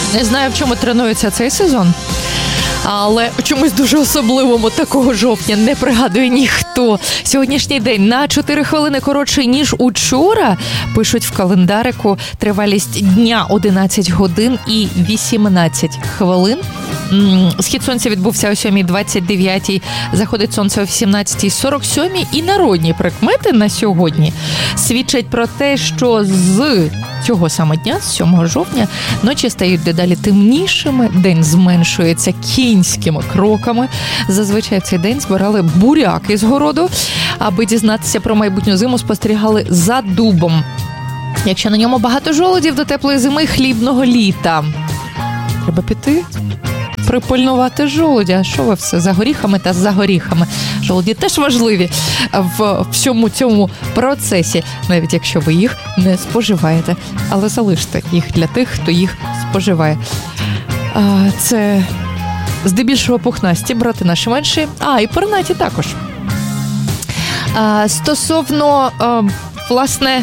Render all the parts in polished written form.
Не знаю, в чому тренується цей сезон, але у чомусь дуже особливому такого жовтня не пригадує ніхто. Сьогоднішній день на 4 хвилини коротший, ніж учора, пишуть в календарику. Тривалість дня 11 годин і 18 хвилин. Схід сонця відбувся о 7:29, заходить сонце о 17:47, і народні прикмети на сьогодні свідчать про те, що з цього саме дня, з 7 жовтня, ночі стають дедалі темнішими, день зменшується кінськими кроками. Зазвичай в цей день збирали буряки з городу, аби дізнатися про майбутню зиму, спостерігали за дубом. Якщо на ньому багато жолудів, до теплої зими хлібного літа. Треба піти, припильнувати жолудя. Що ви все, за горіхами та за горіхами. Жолуді теж важливі в всьому цьому процесі, навіть якщо ви їх не споживаєте. Але залиште їх для тих, хто їх споживає. Це здебільшого пухнасті, брати наші менші, і пернаті також. Стосовно, власне,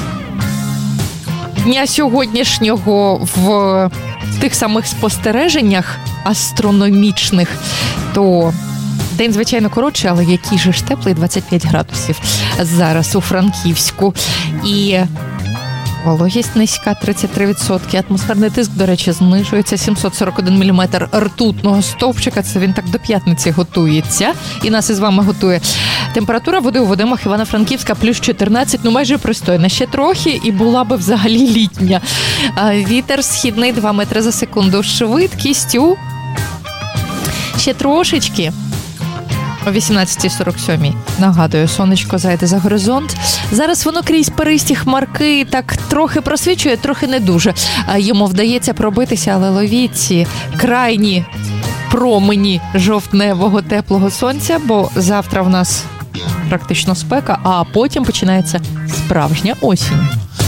дня сьогоднішнього в тих самих спостереженнях астрономічних, то день, звичайно, коротший, але який же ж теплий, 25 градусів зараз у Франківську. І вологість низька, 33%. Атмосферний тиск, до речі, знижується, 741 мм ртутного стовпчика. Це він так до п'ятниці готується. І нас із вами готує. Температура води у водоймах Івано-Франківська плюс 14, майже пристойна. Ще трохи і була би взагалі літня. Вітер східний 2 метри за секунду. Швидкістю ще трошечки. О 18:47, нагадую, сонечко зайде за горизонт. Зараз воно крізь перисті хмарки так трохи просвічує, трохи не дуже. Йому вдається пробитися, але ловіть ці крайні промені жовтневого теплого сонця, бо завтра в нас практично спека, а потім починається справжня осінь.